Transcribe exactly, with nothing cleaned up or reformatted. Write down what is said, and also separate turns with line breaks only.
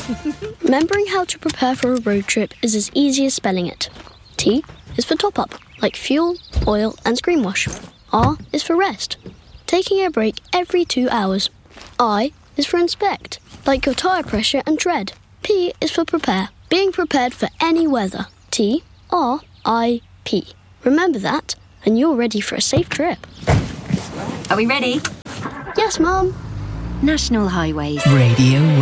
Remembering how to prepare for a road trip is as easy as spelling it. T is for top up, like fuel, oil and screen wash. R is for rest, taking a break every two hours. I is for inspect, like your tyre pressure and tread. P is for prepare, being prepared for any weather. T, R, I, P. Remember that, and you're ready for a safe trip.
Are we ready?
Yes, Mum.
National Highways.
Radio